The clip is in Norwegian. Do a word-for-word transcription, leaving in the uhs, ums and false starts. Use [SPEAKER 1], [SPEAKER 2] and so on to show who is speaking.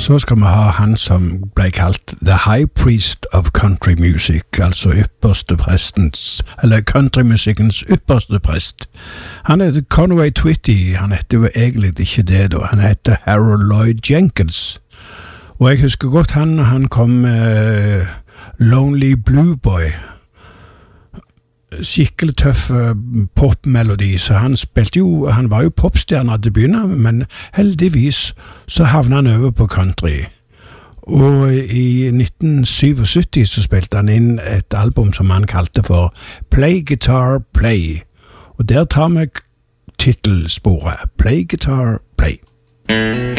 [SPEAKER 1] Så skal vi ha han som ble kalt The High Priest of Country Music, altså ypperste prestens, eller countrymusikkens ypperste prest. Han heter Conway Twitty, han heter jo egentlig ikke det da, han heter Harold Lloyd Jenkins. Og jeg husker godt han, han kom med uh, Lonely Blue Boy, skikkelig tøff uh, popmelodi, så han spilte jo, han var jo popstjerne til å begynne, men heldigvis så havnet han over på country. Og i nitten syttisju så spilte han inn et album som han kalte for Play Guitar Play. Og der tar vi titelsporet Play Guitar Play.